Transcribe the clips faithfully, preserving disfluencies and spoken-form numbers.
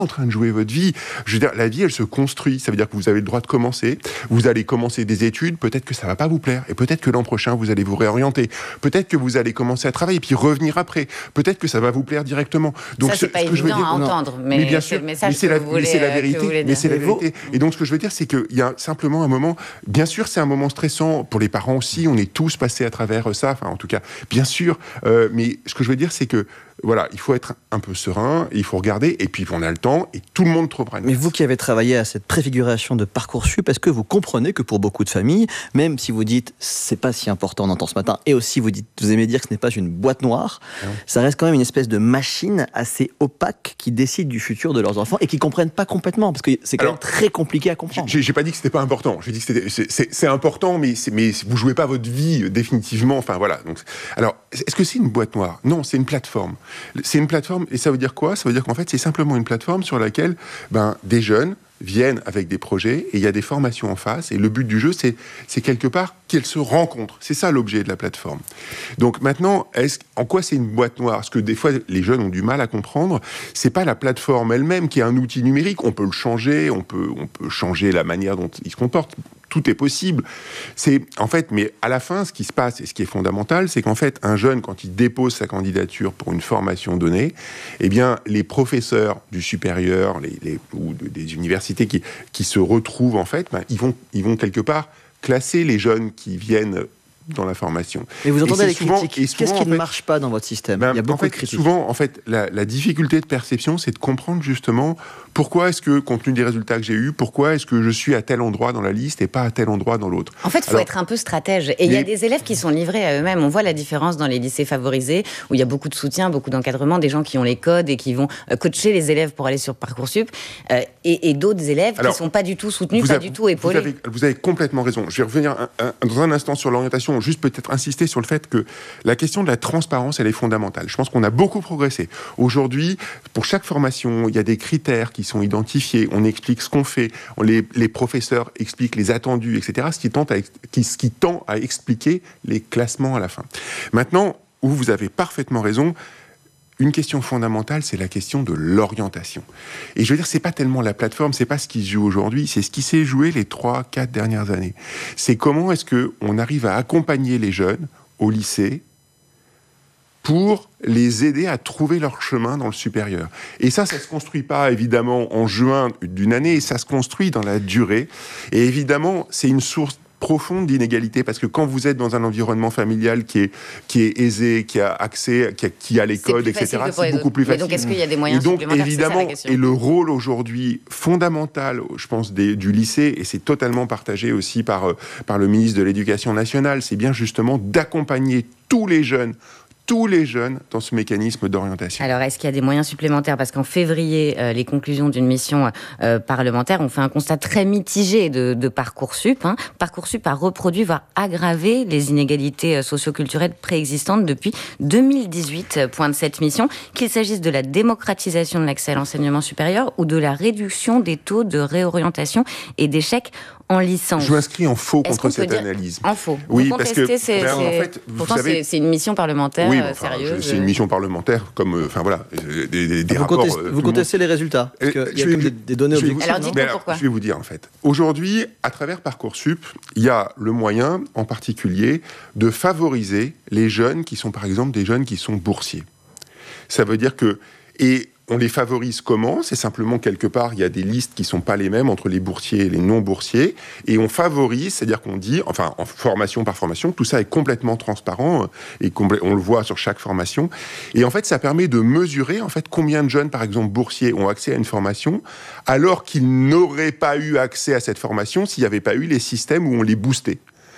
en train de jouer votre vie. Je veux dire, la vie, elle se construit. Ça veut dire que vous avez le droit de commencer. Vous allez commencer des études. Peut-être que ça va pas vous plaire. Et peut-être que l'an prochain, vous allez vous réorienter. Peut-être que vous allez commencer à travailler puis revenir après. Peut-être que ça va vous plaire directement. Donc, ça, c'est ce, pas ce évident que je veux dire, à entendre. Mais, mais bien sûr, c'est le message mais c'est, que la, vous voulez, mais c'est la vérité. Mais c'est la mais vérité. Et donc, ce que je veux dire, c'est qu'il y a simplement un moment. Bien sûr, c'est un moment stressant pour les parents aussi. On est tous passés à travers ça. Enfin, en tout cas, bien sûr. Euh, mais ce que je veux dire, c'est que voilà, il faut être un peu serein, il faut regarder, et puis on a le temps, et tout le monde trouvera une place. Mais vous qui avez travaillé à cette préfiguration de Parcoursup, est-ce que vous comprenez que pour beaucoup de familles, même si vous dites c'est pas si important, on entend ce matin, et aussi vous dites, vous aimez dire que ce n'est pas une boîte noire, non. Ça reste quand même une espèce de machine assez opaque qui décide du futur de leurs enfants et qui comprennent pas complètement, parce que c'est quand Alors, même très compliqué à comprendre. J'ai, j'ai pas dit que c'était pas important, j'ai dit que c'était, c'est, c'est, c'est important, mais, c'est, mais vous jouez pas votre vie définitivement. Enfin voilà. Donc, alors, est-ce que c'est une boîte noire ? Non, c'est une plateforme. C'est une plateforme, et ça veut dire quoi ? Ça veut dire qu'en fait, c'est simplement une plateforme sur laquelle ben, des jeunes viennent avec des projets, et il y a des formations en face, et le but du jeu, c'est, c'est quelque part qu'elles se rencontrent. C'est ça l'objet de la plateforme. Donc maintenant, est-ce, en quoi c'est une boîte noire ? Parce que des fois, les jeunes ont du mal à comprendre, c'est pas la plateforme elle-même qui est un outil numérique, on peut le changer, on peut, on peut changer la manière dont ils se comportent, tout est possible. C'est, en fait, mais à la fin, ce qui se passe, et ce qui est fondamental, c'est qu'en fait, un jeune, quand il dépose sa candidature pour une formation donnée, eh bien, les professeurs du supérieur, les, les, ou de, des universités qui, qui se retrouvent, en fait, ben, ils vont, ils vont quelque part classer les jeunes qui viennent dans la formation. Et vous entendez les souvent, critiques. Souvent, Qu'est-ce qui en fait, ne marche pas dans votre système ? ben, Il y a beaucoup en fait, de critiques. Souvent, en fait, la, la difficulté de perception, c'est de comprendre justement pourquoi est-ce que, compte tenu des résultats que j'ai eus, pourquoi est-ce que je suis à tel endroit dans la liste et pas à tel endroit dans l'autre. En fait, il faut Alors, être un peu stratège. Et il les... y a des élèves qui sont livrés à eux-mêmes. On voit la différence dans les lycées favorisés, où il y a beaucoup de soutien, beaucoup d'encadrement, des gens qui ont les codes et qui vont coacher les élèves pour aller sur Parcoursup, euh, et, et d'autres élèves Alors, qui ne sont pas du tout soutenus, pas avez, du tout épaulés. Vous avez, vous avez complètement raison. Je vais revenir un, un, dans un instant sur l'orientation, juste peut-être insister sur le fait que la question de la transparence, elle est fondamentale. Je pense qu'on a beaucoup progressé. Aujourd'hui, pour chaque formation, il y a des critères qui sont identifiés. On explique ce qu'on fait. On les, les professeurs expliquent les attendus, et cetera. Ce qui, tente à, qui, ce qui tend à expliquer les classements à la fin. Maintenant, où vous avez parfaitement raison, une question fondamentale, c'est la question de l'orientation. Et je veux dire, c'est pas tellement la plateforme, c'est pas ce qui se joue aujourd'hui, c'est ce qui s'est joué les trois, quatre dernières années. C'est comment est-ce que on arrive à accompagner les jeunes au lycée pour les aider à trouver leur chemin dans le supérieur. Et ça, ça se construit pas, évidemment, en juin d'une année, ça se construit dans la durée. Et évidemment, c'est une source profonde d'inégalité, parce que quand vous êtes dans un environnement familial qui est, qui est aisé, qui a accès, qui a, qui a les codes, et cetera, c'est beaucoup plus facile. Mais donc, est-ce qu'il y a des moyens et donc, supplémentaires ? évidemment, c'est ça, la question. Et le rôle aujourd'hui fondamental, je pense, des, du lycée, et c'est totalement partagé aussi par, par le ministre de l'Éducation nationale, c'est bien justement d'accompagner tous les jeunes tous les jeunes dans ce mécanisme d'orientation. Alors, est-ce qu'il y a des moyens supplémentaires ? Parce qu'en février, euh, les conclusions d'une mission euh, parlementaire ont fait un constat très mitigé de, de Parcoursup. Hein. Parcoursup a reproduit, voire aggravé les inégalités socio-culturelles préexistantes depuis deux mille dix-huit, pointe cette mission, qu'il s'agisse de la démocratisation de l'accès à l'enseignement supérieur ou de la réduction des taux de réorientation et d'échec en licence. Je m'inscris en faux Est-ce contre cette analyse. En faux. Oui, vous parce que c'est, c'est... Ben, en fait, pourtant savez... c'est, c'est une mission parlementaire oui, euh, enfin, sérieuse. C'est une mission parlementaire, comme, enfin euh, voilà, des, des, des vous rapports. Contestez, vous contestez les résultats parce qu'il y a comme des, des données objectives. Alors dites-moi pourquoi. Je vais vous dire en fait. Aujourd'hui, à travers Parcoursup, il y a le moyen, en particulier, de favoriser les jeunes qui sont, par exemple, des jeunes qui sont boursiers. Ça veut dire que et on les favorise comment ? C'est simplement quelque part, il y a des listes qui ne sont pas les mêmes entre les boursiers et les non-boursiers, et on favorise, c'est-à-dire qu'on dit, enfin, en formation par formation, tout ça est complètement transparent, et complè- on le voit sur chaque formation, et en fait, ça permet de mesurer, en fait, combien de jeunes, par exemple, boursiers, ont accès à une formation, alors qu'ils n'auraient pas eu accès à cette formation s'il n'y avait pas eu les systèmes où on les boostait.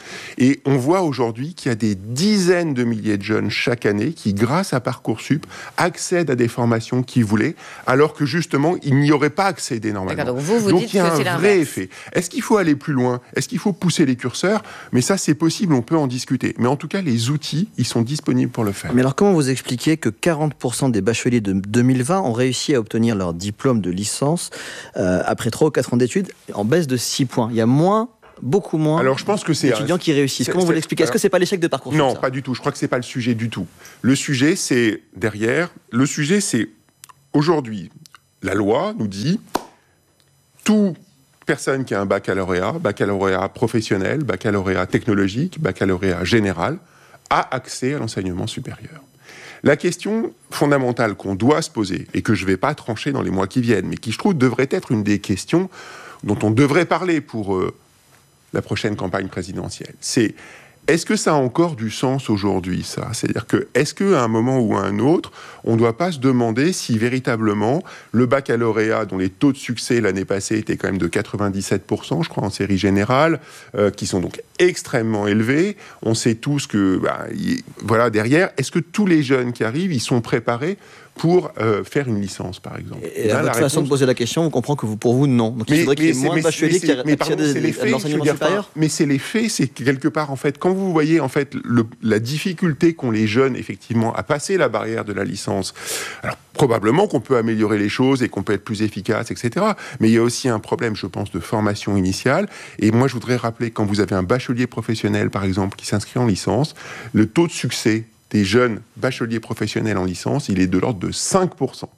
Et on voit aujourd'hui qu'il y a des dizaines de milliers de jeunes chaque année qui, grâce à Parcoursup, accèdent à des formations qu'ils voulaient, alors que justement, ils n'y auraient pas accédé normalement. Donc vous, vous donc dites il y a que un c'est vrai l'inverse. effet. Est-ce qu'il faut aller plus loin ? Est-ce qu'il faut pousser les curseurs ? Mais ça, c'est possible, on peut en discuter. Mais en tout cas, les outils, ils sont disponibles pour le faire. Mais alors, comment vous expliquez que quarante pour cent des bacheliers de deux mille vingt ont réussi à obtenir leur diplôme de licence euh, après trois ou quatre ans d'études en baisse de six points ? Il y a moins beaucoup moins alors, je pense que c'est d'étudiants un... qui réussissent. C'est, Comment c'est... vous l'expliquez ? Est-ce que c'est pas l'échec de Parcoursup ? Non, ça pas du tout. Je crois que c'est pas le sujet du tout. Le sujet, c'est derrière. Le sujet, c'est aujourd'hui la loi nous dit toute personne qui a un baccalauréat, baccalauréat professionnel, baccalauréat technologique, baccalauréat général, a accès à l'enseignement supérieur. La question fondamentale qu'on doit se poser, et que je ne vais pas trancher dans les mois qui viennent, mais qui, je trouve, devrait être une des questions dont on devrait parler pour euh, la prochaine campagne présidentielle, c'est est-ce que ça a encore du sens aujourd'hui, ça ? C'est-à-dire que, est-ce qu'à un moment ou à un autre, on ne doit pas se demander si véritablement le baccalauréat, dont les taux de succès l'année passée étaient quand même de quatre-vingt-dix-sept pour cent, je crois, en série générale, euh, qui sont donc extrêmement élevés, on sait tous que, bah, y, voilà, derrière, est-ce que tous les jeunes qui arrivent, ils sont préparés pour euh, faire une licence, par exemple. Et, et à votre façon réponse... de poser la question, on comprend que vous, pour vous, non. Donc mais, il faudrait qu'il y ait moins de bacheliers qui accèdent à l'enseignement supérieur. Mais c'est les faits, c'est quelque part, en fait, quand vous voyez, en fait, le, la difficulté qu'ont les jeunes, effectivement, à passer la barrière de la licence, alors probablement qu'on peut améliorer les choses et qu'on peut être plus efficace, et cetera. Mais il y a aussi un problème, je pense, de formation initiale. Et moi, je voudrais rappeler, quand vous avez un bachelier professionnel, par exemple, qui s'inscrit en licence, le taux de succès des jeunes bacheliers professionnels en licence, il est de l'ordre de cinq pour cent.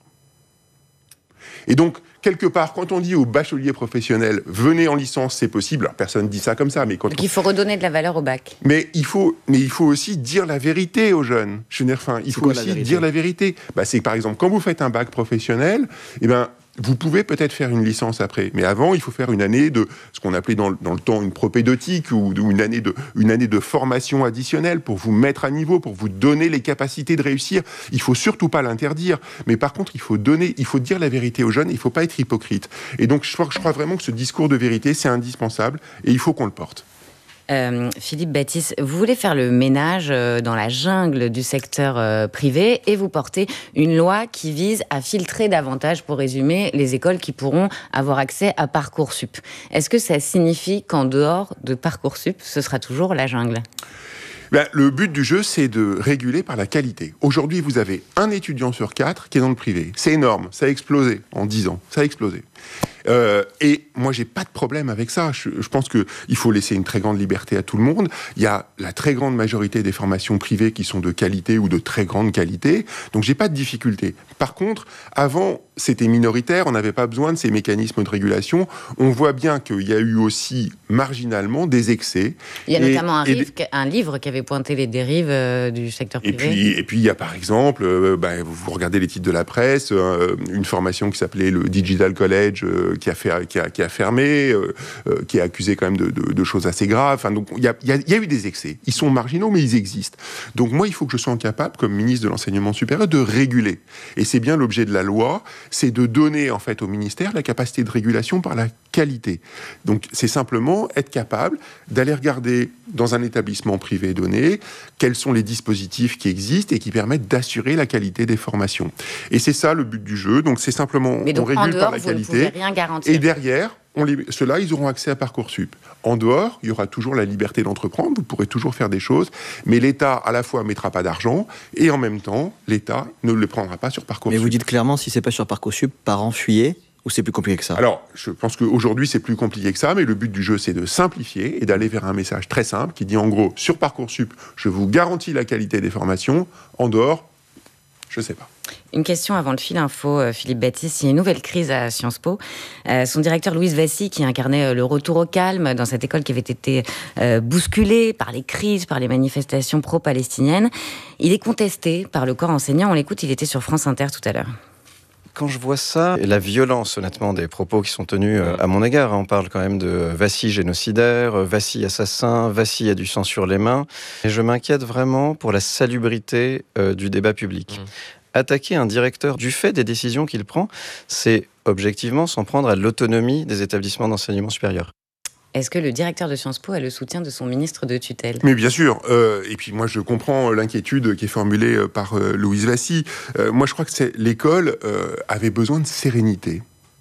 Et donc, quelque part, quand on dit aux bacheliers professionnels « venez en licence, c'est possible », alors personne ne dit ça comme ça, mais quand donc on... il faut redonner de la valeur au bac. Mais il faut, mais il faut aussi dire la vérité aux jeunes. Je veux dire, enfin, il c'est faut aussi dire la vérité. Bah, c'est par exemple, quand vous faites un bac professionnel, eh ben, vous pouvez peut-être faire une licence après, mais avant, il faut faire une année de ce qu'on appelait dans, dans le temps une propédeutique ou, ou une, année de, une année de formation additionnelle pour vous mettre à niveau, pour vous donner les capacités de réussir. Il ne faut surtout pas l'interdire, mais par contre, il faut, donner, il faut dire la vérité aux jeunes, il ne faut pas être hypocrite. Et donc, je crois, je crois vraiment que ce discours de vérité, c'est indispensable et il faut qu'on le porte. Euh, Philippe Baptiste, vous voulez faire le ménage euh, dans la jungle du secteur euh, privé et vous portez une loi qui vise à filtrer davantage, pour résumer, les écoles qui pourront avoir accès à Parcoursup. Est-ce que ça signifie qu'en dehors de Parcoursup, ce sera toujours la jungle ? Ben, le but du jeu, c'est de réguler par la qualité. Aujourd'hui, vous avez un étudiant sur quatre qui est dans le privé. C'est énorme, ça a explosé en dix ans, ça a explosé. Euh, et moi, j'ai pas de problème avec ça. Je, je pense qu'il faut laisser une très grande liberté à tout le monde. Il y a la très grande majorité des formations privées qui sont de qualité ou de très grande qualité. Donc, j'ai pas de difficulté. Par contre, avant, c'était minoritaire. On n'avait pas besoin de ces mécanismes de régulation. On voit bien qu'il y a eu aussi, marginalement, des excès. Il y a et, notamment un, et, rive, un livre qui avait pointé les dérives euh, du secteur privé. Et puis, et puis, il y a par exemple, euh, bah, vous regardez les titres de la presse, euh, une formation qui s'appelait le Digital College, euh, qui a, fait, qui a, qui a fermé, euh, euh, qui est accusé quand même de, de, de choses assez graves. Enfin, donc, il y a, y, a, y a eu des excès. Ils sont marginaux, mais ils existent. Donc moi, il faut que je sois capable, comme ministre de l'Enseignement supérieur, de réguler. Et c'est bien l'objet de la loi, c'est de donner en fait au ministère la capacité de régulation par la qualité. Donc c'est simplement être capable d'aller regarder dans un établissement privé donné quels sont les dispositifs qui existent et qui permettent d'assurer la qualité des formations. Et c'est ça le but du jeu. Donc c'est simplement mais donc, on régule en dehors, par la vous qualité. Ne pouvez rien garantir. Et derrière, on les, ceux-là, ils auront accès à Parcoursup. En dehors, il y aura toujours la liberté d'entreprendre, vous pourrez toujours faire des choses, mais l'État, à la fois, ne mettra pas d'argent, et en même temps, l'État ne le prendra pas sur Parcoursup. Mais vous dites clairement, si ce n'est pas sur Parcoursup, parents fuyez, ou c'est plus compliqué que ça ? Alors, je pense qu'aujourd'hui, c'est plus compliqué que ça, mais le but du jeu, c'est de simplifier et d'aller vers un message très simple qui dit, en gros, sur Parcoursup, je vous garantis la qualité des formations, en dehors, je ne sais pas. Une question avant le fil info, Philippe Baptiste. Il y a une nouvelle crise à Sciences Po. Euh, son directeur, Louise Vassy, qui incarnait le retour au calme dans cette école qui avait été euh, bousculée par les crises, par les manifestations pro-palestiniennes, il est contesté par le corps enseignant. On l'écoute, il était sur France Inter tout à l'heure. Quand je vois ça, et la violence, honnêtement, des propos qui sont tenus à mon égard, on parle quand même de Vassy génocidaire, Vassy assassin, Vassy a du sang sur les mains, et je m'inquiète vraiment pour la salubrité euh, du débat public. Mmh. Attaquer un directeur du fait des décisions qu'il prend, c'est objectivement s'en prendre à l'autonomie des établissements d'enseignement supérieur. Est-ce que le directeur de Sciences Po a le soutien de son ministre de tutelle ? Mais bien sûr. Euh, et puis moi, je comprends l'inquiétude qui est formulée par euh, Louise Vassy. Euh, moi, je crois que c'est, l'école euh, avait besoin de sérénité.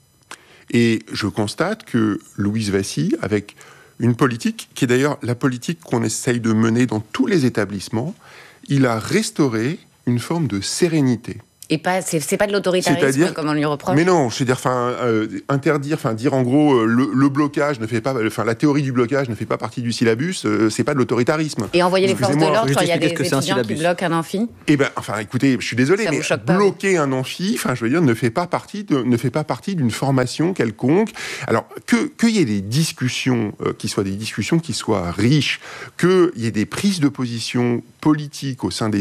Et je constate que Louise Vassy, avec une politique, qui est d'ailleurs la politique qu'on essaye de mener dans tous les établissements, il a restauré une forme de sérénité. Et pas, c'est, c'est pas de l'autoritarisme comme on lui reproche. Mais non, je veux dire, enfin, euh, interdire, enfin, dire en gros, euh, le, le blocage ne fait pas, enfin, la théorie du blocage ne fait pas partie du syllabus, euh, c'est pas de l'autoritarisme. Et envoyer les forces de l'ordre quand il y a des que étudiants qui bloquent un amphi. Eh ben, enfin, écoutez, je suis désolé, Ça mais bloquer un amphi, enfin, je veux dire, ne fait pas partie de, ne fait pas partie d'une formation quelconque. Alors, que, qu'il y ait des discussions, euh, qui soient des discussions qui soient riches, qu'il y ait des prises de position politiques au sein des